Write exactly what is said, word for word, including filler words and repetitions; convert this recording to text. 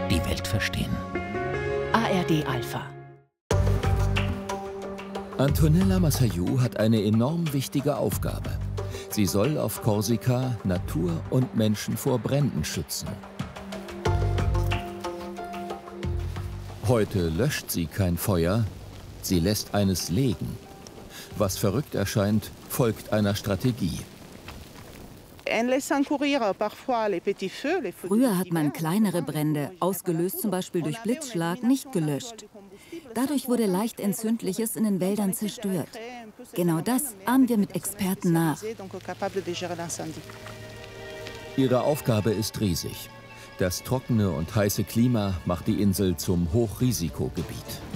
die Welt verstehen. A R D Alpha. Antonella Massayou hat eine enorm wichtige Aufgabe. Sie soll auf Korsika Natur und Menschen vor Bränden schützen. Heute löscht sie kein Feuer, sie lässt eines legen. Was verrückt erscheint, folgt einer Strategie. Früher hat man kleinere Brände, ausgelöst zum Beispiel durch Blitzschlag, nicht gelöscht. Dadurch wurde leicht Entzündliches in den Wäldern zerstört. Genau das ahmen wir mit Experten nach. Ihre Aufgabe ist riesig. Das trockene und heiße Klima macht die Insel zum Hochrisikogebiet.